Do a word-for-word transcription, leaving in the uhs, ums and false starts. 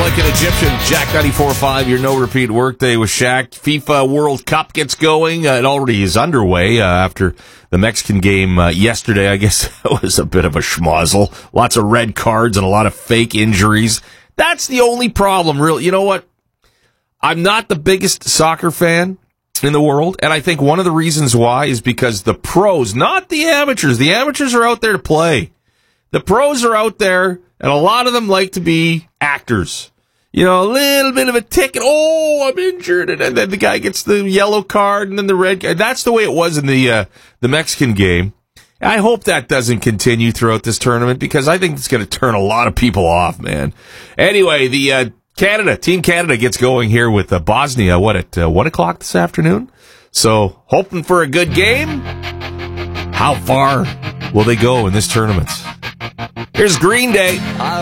like an Egyptian. Jack ninety-four point five, your no-repeat workday with Shaq. FIFA World Cup gets going. Uh, it already is underway uh, after the Mexican game uh, yesterday. I guess it was a bit of a schmozzle. Lots of red cards and a lot of fake injuries. That's the only problem, really. You know what? I'm not the biggest soccer fan in the world, and I think one of the reasons why is because the pros, not the amateurs, the amateurs are out there to play. The pros are out there, and a lot of them like to be actors. You know, a little bit of a ticket. Oh, I'm injured. And then the guy gets the yellow card and then the red card. That's the way it was in the uh, the Mexican game. I hope that doesn't continue throughout this tournament because I think it's going to turn a lot of people off, man. Anyway, the uh, Canada, Team Canada gets going here with uh, Bosnia, what, at uh, one o'clock this afternoon? So, hoping for a good game. How far will they go in this tournament? Here's Green Day.